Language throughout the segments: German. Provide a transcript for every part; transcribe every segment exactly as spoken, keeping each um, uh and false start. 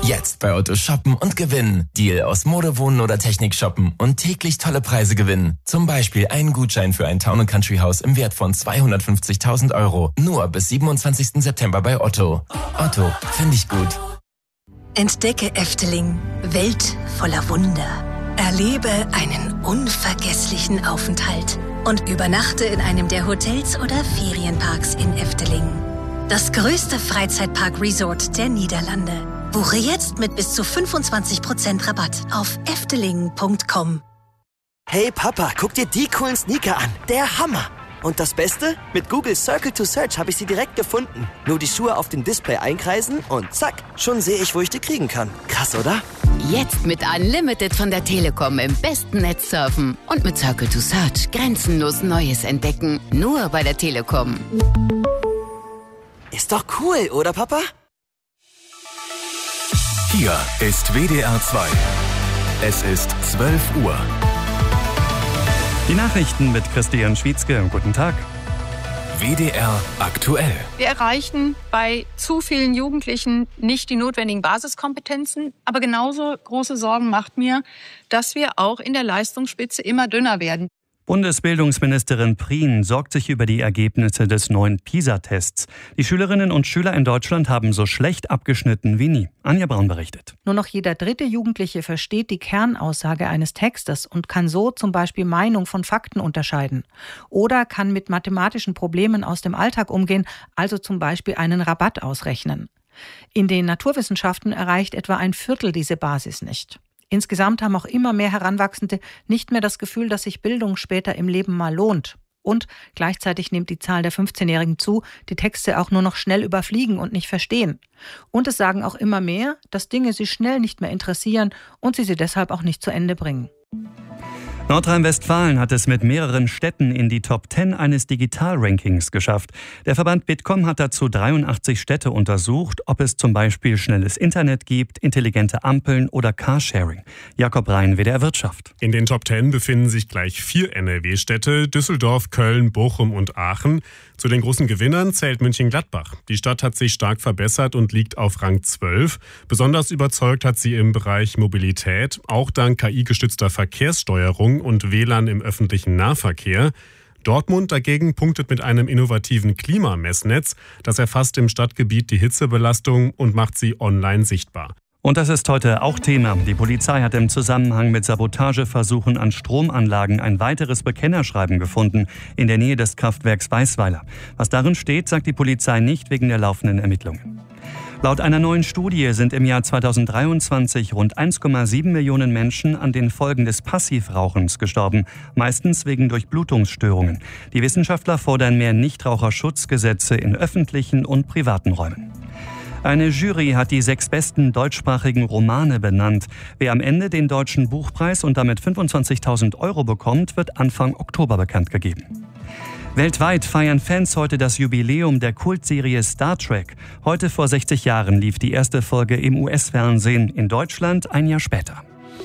Jetzt bei Otto shoppen und gewinnen. Deal aus Mode, Wohnen oder Technik shoppen und täglich tolle Preise gewinnen. Zum Beispiel einen Gutschein für ein Town and Country Haus im Wert von zweihundertfünfzigtausend Euro. Nur bis siebenundzwanzigsten September bei Otto. Otto, finde ich gut. Entdecke Efteling, Welt voller Wunder. Erlebe einen unvergesslichen Aufenthalt und übernachte in einem der Hotels oder Ferienparks in Efteling. Das größte Freizeitpark-Resort der Niederlande. Buche jetzt mit bis zu fünfundzwanzig Prozent Rabatt auf efteling punkt com. Hey Papa, guck dir die coolen Sneaker an. Der Hammer! Und das Beste? Mit Google Circle to Search habe ich sie direkt gefunden. Nur die Schuhe auf dem Display einkreisen und zack, schon sehe ich, wo ich die kriegen kann. Krass, oder? Jetzt mit Unlimited von der Telekom im besten Netz surfen. Und mit Circle to Search grenzenlos Neues entdecken. Nur bei der Telekom. Ist doch cool, oder Papa? Hier ist W D R zwei. Es ist zwölf Uhr. Die Nachrichten mit Christian Schwietzke. Guten Tag. W D R aktuell. Wir erreichen bei zu vielen Jugendlichen nicht die notwendigen Basiskompetenzen. Aber genauso große Sorgen macht mir, dass wir auch in der Leistungsspitze immer dünner werden. Bundesbildungsministerin Prien sorgt sich über die Ergebnisse des neuen PISA-Tests. Die Schülerinnen und Schüler in Deutschland haben so schlecht abgeschnitten wie nie. Anja Braun berichtet. Nur noch jeder dritte Jugendliche versteht die Kernaussage eines Textes und kann so zum Beispiel Meinung von Fakten unterscheiden. Oder kann mit mathematischen Problemen aus dem Alltag umgehen, also zum Beispiel einen Rabatt ausrechnen. In den Naturwissenschaften erreicht etwa ein Viertel diese Basis nicht. Insgesamt haben auch immer mehr Heranwachsende nicht mehr das Gefühl, dass sich Bildung später im Leben mal lohnt. Und gleichzeitig nimmt die Zahl der fünfzehnjährigen zu, die Texte auch nur noch schnell überfliegen und nicht verstehen. Und es sagen auch immer mehr, dass Dinge sie schnell nicht mehr interessieren und sie sie deshalb auch nicht zu Ende bringen. Nordrhein-Westfalen hat es mit mehreren Städten in die Top zehn eines Digital-Rankings geschafft. Der Verband Bitkom hat dazu dreiundachtzig Städte untersucht, ob es zum Beispiel schnelles Internet gibt, intelligente Ampeln oder Carsharing. Jakob Rhein, W D R Wirtschaft. In den Top zehn befinden sich gleich vier N R W-Städte, Düsseldorf, Köln, Bochum und Aachen. Zu den großen Gewinnern zählt Mönchengladbach. Die Stadt hat sich stark verbessert und liegt auf Rang zwölf. Besonders überzeugt hat sie im Bereich Mobilität, auch dank K I-gestützter Verkehrssteuerung und W L A N im öffentlichen Nahverkehr. Dortmund dagegen punktet mit einem innovativen Klimamessnetz. Das erfasst im Stadtgebiet die Hitzebelastung und macht sie online sichtbar. Und das ist heute auch Thema. Die Polizei hat im Zusammenhang mit Sabotageversuchen an Stromanlagen ein weiteres Bekennerschreiben gefunden in der Nähe des Kraftwerks Weißweiler. Was darin steht, sagt die Polizei nicht wegen der laufenden Ermittlungen. Laut einer neuen Studie sind im Jahr zweitausenddreiundzwanzig rund eins Komma sieben Millionen Menschen an den Folgen des Passivrauchens gestorben, meistens wegen Durchblutungsstörungen. Die Wissenschaftler fordern mehr Nichtraucherschutzgesetze in öffentlichen und privaten Räumen. Eine Jury hat die sechs besten deutschsprachigen Romane benannt. Wer am Ende den Deutschen Buchpreis und damit fünfundzwanzigtausend Euro bekommt, wird Anfang Oktober bekannt gegeben. Weltweit feiern Fans heute das Jubiläum der Kultserie Star Trek. Heute vor sechzig Jahren lief die erste Folge im U S-Fernsehen, in Deutschland ein Jahr später.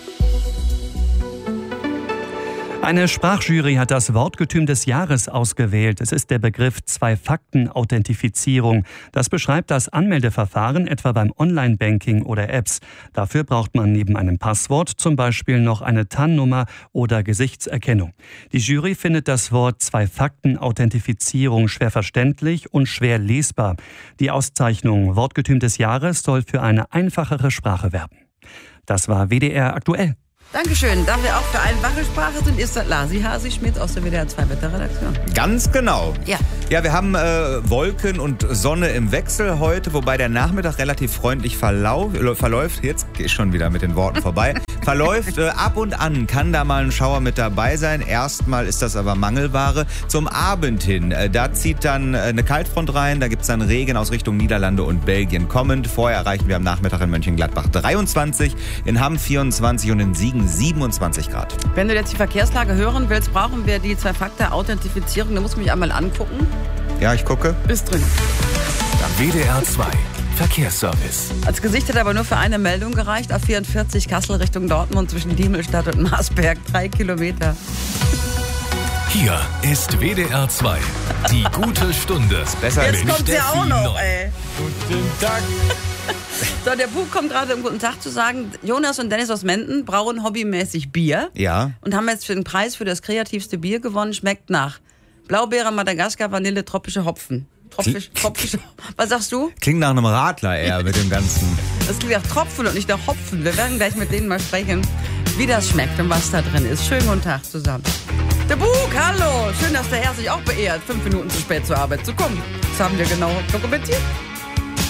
Eine Sprachjury hat das Wortgetüm des Jahres ausgewählt. Es ist der Begriff Zwei-Fakten-Authentifizierung. Das beschreibt das Anmeldeverfahren etwa beim Online-Banking oder Apps. Dafür braucht man neben einem Passwort zum Beispiel noch eine T A N-Nummer oder Gesichtserkennung. Die Jury findet das Wort Zwei-Fakten-Authentifizierung schwer verständlich und schwer lesbar. Die Auszeichnung Wortgetüm des Jahres soll für eine einfachere Sprache werben. Das war W D R aktuell. Dankeschön. Da wir auch für eine wache Sprache sind, ist das Lasi Hasi-Schmidt aus der W D R zwei Wetterredaktion. Ganz genau. Ja. Ja, wir haben äh, Wolken und Sonne im Wechsel heute, wobei der Nachmittag relativ freundlich verlauf, verläuft. Jetzt gehe ich schon wieder mit den Worten vorbei. Verläuft äh, ab und an, kann da mal ein Schauer mit dabei sein. Erstmal ist das aber Mangelware. Zum Abend hin, äh, da zieht dann äh, eine Kaltfront rein. Da gibt es dann Regen aus Richtung Niederlande und Belgien kommend. Vorher erreichen wir am Nachmittag in Mönchengladbach dreiundzwanzig, in Hamm vierundzwanzig und in Siegen siebenundzwanzig Grad. Wenn du jetzt die Verkehrslage hören willst, brauchen wir die Zwei-Faktor-Authentifizierung. Da musst du mich einmal angucken. Ja, ich gucke. Ist drin. W D R zwei Verkehrsservice. Als Gesicht hat aber nur für eine Meldung gereicht. A vierundvierzig Kassel Richtung Dortmund zwischen Diemelstadt und Marsberg. Drei Kilometer. Hier ist W D R zwei. Die gute Stunde. Besser Jetzt kommt sie auch noch, ey. Guten Tag. So, der Buch kommt gerade, um guten Tag zu sagen. Jonas und Dennis aus Menden brauen hobbymäßig Bier. Ja. Und haben jetzt den Preis für das kreativste Bier gewonnen. Schmeckt nach Blaubeere, Madagaskar, Vanille, tropische Hopfen. Tropisch, tropische, was sagst du? Klingt nach einem Radler eher mit dem Ganzen. Das klingt nach Tropfen und nicht nach Hopfen. Wir werden gleich mit denen mal sprechen, wie das schmeckt und was da drin ist. Schönen guten Tag zusammen. Der Bug, hallo. Schön, dass der Herr sich auch beehrt, fünf Minuten zu spät zur Arbeit zu kommen. Das haben wir genau dokumentiert.